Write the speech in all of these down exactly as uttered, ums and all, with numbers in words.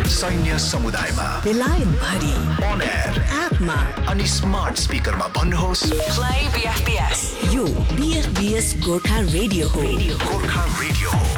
सैन्य समुदायमा बेलायत भरि on air एपमा अनि स्मार्ट स्पिकरमा भन्नुहोस् प्ले बीएफबीएस। यो बीएफबीएस गोर्खा रेडियो हो। गोर्खा रेडियो हो।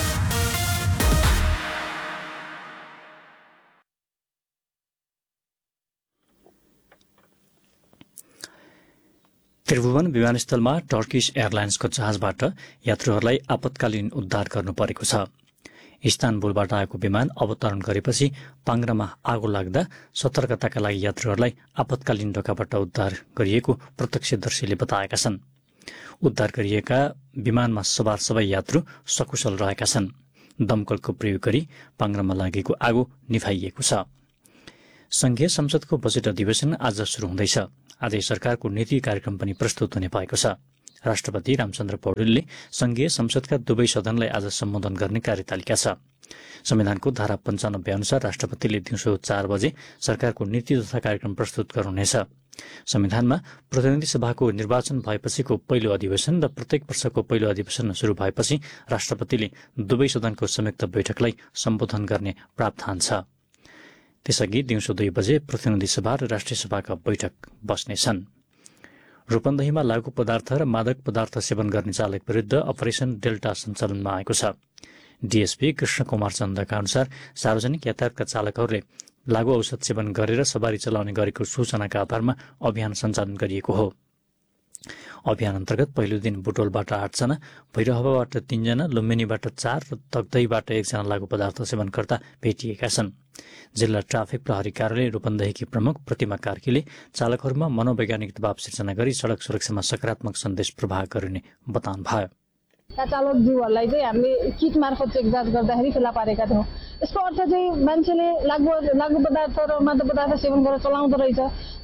त्रिभुवन विमानस्थलमा टर्किश एयरलाइन्सको जहाजबाट यात्रुहरूलाई आपतकालीन उद्धार गर्नु परेको छ। इस्तानबुलबाट आएको विमान अवतरण गरेपछि पाङ्ग्रामा आगो लाग्दा सतर्कताका लागि यात्रुहरूलाई आपतकालीन ढोकाबाट उद्धार गरिएको प्रत्यक्षदर्शीले बताएका छन्। उद्धार गरिएका विमानमा सवार सबै यात्रु सकुशल रहेका छन्। दमकलको प्रयोग गरी पाङ्ग्रामा लागेको आगो निभाइएको छ। संघीय संसदको बजेट अधिवेशन आज शुरू हुँदैछ। आजै सरकारको नीति कार्यक्रम पनि प्रस्तुत हुने भएको छ। राष्ट्रपति रामचन्द्र पौडेलले संघीय संसदका दुवै सदनलाई आज सम्बोधन गर्ने कार्यतालिका छ। संविधानको धारा पञ्चानब्बे अनुसार राष्ट्रपतिले दिउँसो चार बजे सरकारको नीति तथा कार्यक्रम प्रस्तुत गर्नुहुनेछ। संविधानमा प्रतिनिधि सभाको निर्वाचन भएपछिको पहिलो अधिवेशन र प्रत्येक वर्षको पहिलो अधिवेशन शुरू भएपछि राष्ट्रपतिले दुवै सदनको संयुक्त बैठकलाई सम्बोधन गर्ने प्रावधान छ। त्यसअघि दिउँसो दुई बजे प्रतिनिधि सभा र राष्ट्रिय सभाका बैठक बस्नेछन्। रूपन्देहीमा लागू पदार्थ र मादक पदार्थ सेवन गर्ने चालक विरुद्ध अपरेसन डेल्टा सञ्चालनमा आएको छ। डीएसपी कृष्ण कुमार चन्दका अनुसार सार्वजनिक यातायातका चालकहरूले लागू औषध सेवन गरेर सवारी चलाउने गरेको सूचनाका आधारमा अभियान सञ्चालन गरिएको हो। अभियान अन्तर्गत पहिलो दिन बुटोलबाट आठजना, भैरहवाबाट तीनजना, लुम्बिनीबाट चार र तकदैबाट एकजना लागू पदार्थ सेवनकर्ता भेटिएका छन्। जिल्ला ट्राफिक प्रहरी कार्यालय रूपन्देहीकी प्रमुख प्रतिमा कार्कीले चालकहरूमा मनोवैज्ञानिक दबाव सिर्जना गरी सड़क सुरक्षामा सकारात्मक सन्देश प्रवाह गरिने बताउनुभयो। चालकज्यूहरूलाई चाहिँ हामीले किट मार्फत चेक जाँच गर्दाखेरि फेला पारेका थियौँ। यसको अर्थ चाहिँ मान्छेले लागू लागू पदार्थ र मादक पदार्थ सेवन गरेर चलाउँदो रहेछ।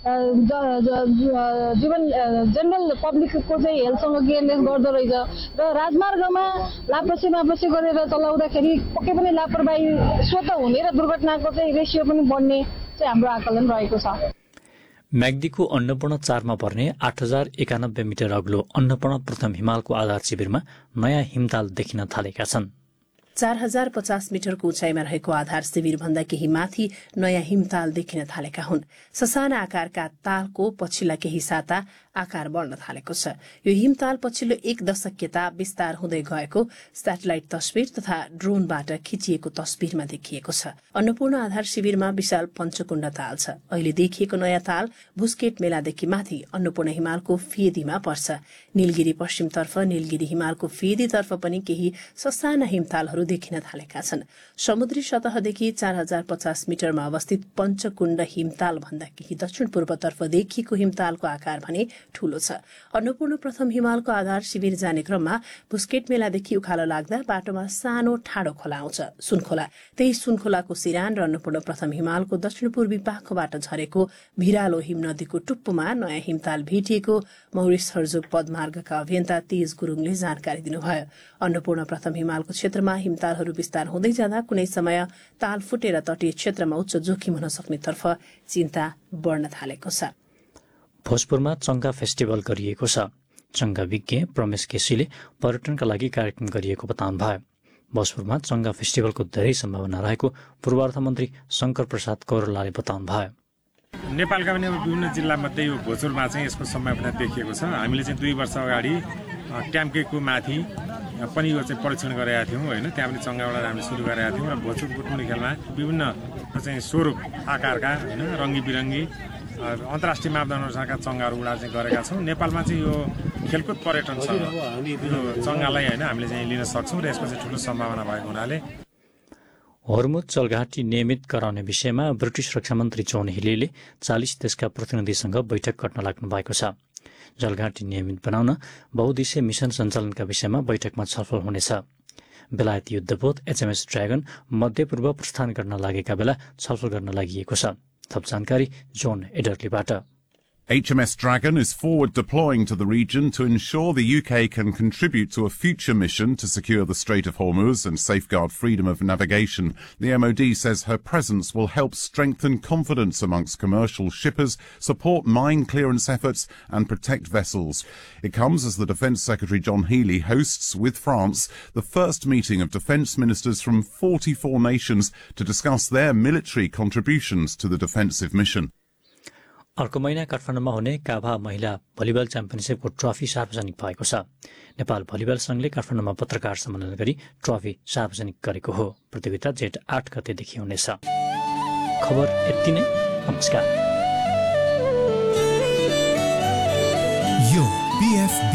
जीवन जेनरल पब्लिकको चाहिँ हेल्थसँग केयरलेस गर्दो रहेछ र राजमार्गमा लापसी मापसी गरेर चलाउँदाखेरि पक्कै पनि लापरवाही स्वत हुने र दुर्घटनाको चाहिँ रेसियो पनि बढ्ने चाहिँ हाम्रो आकलन रहेको छ। म्याग्दीको अन्नपूर्ण चारमा पर्ने आठ हजार एकानब्बे मिटर अग्लो अन्नपूर्ण प्रथम हिमालको आधार शिविरमा नयाँ हिमताल देखिन थालेका छन्। चार हजार पचास मिटरको उचाइमा रहेको आधार शिविर भन्दा केही माथि नयाँ हिमताल देखिन थालेका हुन्। ससाना आकारका तालको पछिल्ला केही साता आकार बढ्न थालेको छ। यो हिमताल पछिल्लो एक दशक यता विस्तार हुँदै गएको स्याटेलाइट तस्बिर तथा ड्रोनबाट खिचिएको तस्बिरमा देखिएको छ। अन्नपूर्ण आधार शिविरमा विशाल पञ्चकुण्ड ताल छ। अहिले देखिएको नयाँ ताल भुस्केट मेलादेखि माथि अन्नपूर्ण हिमालको फेदीमा पर्छ। नीलगिरी पश्चिमतर्फ नीलगिरी हिमालको फेदीतर्फ पनि केही ससाना हिमतालहरू देखिन थालेका छन्। समुद्री सतहदेखि चार हजार पचास मिटरमा अवस्थित पञ्चकुण्ड हिमताल भन्दा केही दक्षिण पूर्वतर्फ देखिएको हिमतालको आकार भने ठूलो छ। अन्नपूर्ण प्रथम हिमालको आधार शिविर जाने क्रममा भुस्केट मेलादेखि उकालो लाग्दा बाटोमा सानो ठाडो खोला आउँछ, सुनखोला। त्यही सुनखोलाको सिरान र अन्नपूर्ण प्रथम हिमालको दक्षिण पूर्वी पाखोबाट झरेको भिरालो हिम नदीको टुप्पोमा नयाँ हिमताल भेटिएको मौरिस हर्जोग पदमार्गका अभियन्ता तेज गुरुङले जानकारी दिनुभयो। अन्नपूर्ण प्रथम हिमालको क्षेत्रमा हिमतालहरू विस्तार हुँदै जाँदा कुनै समय ताल फुटेर तटीय क्षेत्रमा उच्च जोखिम हुन सक्नेतर्फ चिन्ता बढ्न थालेको छ। भोजपुरमा चंगा फेस्टिभल गरिएको छ। चंगा विज्ञ प्रमेश केसीले पर्यटनका लागि कार्यक्रम गरिएको बताउनु भयो। भोजपुरमा चंगा फेस्टिभलको धेरै सम्भावना रहेको पूर्व अर्थमन्त्री शंकर प्रसाद कौरलाले बताउनु भयो। नेपालका पनि विभिन्न जिल्लामध्ये यो भोजपुरमा चाहिँ यसको सम्भावना देखिएको छ। हामीले चाहिँ दुई वर्ष अगाडि ट्याम्केको माथि पनि यो चाहिँ परीक्षण गरेका थियौँ होइन। त्यहाँ पनि चङ्गाबाट हामीले सुरु गरेका थियौँ र भोजपुर कुटुम्बी खेलमा विभिन्न चाहिँ स्वरूप आकारका होइन रङ्गी बिरङ्गी अन्तर्राष्ट्रिय मापदण्ड अनुसारका चङ्गाहरू उडा चाहिँ गरेका छौँ। नेपालमा चाहिँ यो खेलकुद पर्यटन छ, यो चङ्गालाई होइन हामीले चाहिँ लिन सक्छौँ र यसको चाहिँ ठुलो सम्भावना भएको हुनाले हर्मुज जलघाटी नियमित गराउने विषयमा ब्रिटिस रक्षामन्त्री जोन हिलीले चालिस देशका प्रतिनिधिसँग बैठक गर्न लाग्नु भएको छ। जलघाटी नियमित बनाउन बहुद्देश्य मिशन सञ्चालनका विषयमा बैठकमा छलफल हुनेछ। बेलायती युद्धपोत एचएमएस ड्रागन मध्यपूर्व प्रस्थान गर्न लागेका बेला छलफल गर्न लागि छ। थप जानकारी John एडरलीबाट। H M S Dragon is forward deploying to the region to ensure the U K can contribute to a future mission to secure the Strait of Hormuz and safeguard freedom of navigation. The M O D says her presence will help strengthen confidence amongst commercial shippers, support mine clearance efforts and protect vessels. It comes as the Defence Secretary John Healey hosts with France the first meeting of defence ministers from forty-four nations to discuss their military contributions to the defensive mission. अर्को महिना काठमाडौँमा हुने काभा महिला volleyball च्याम्पियनसिपको trophy सार्वजनिक भएको छ। Nepal volleyball संघले काठमाडौँमा पत्रकार सम्मेलन गरी ट्रफी सार्वजनिक गरेको हो। प्रतियोगिता जेठ आठ गतेदेखि हुनेछ। खबर यति नै। नमस्कार। यो बीएफ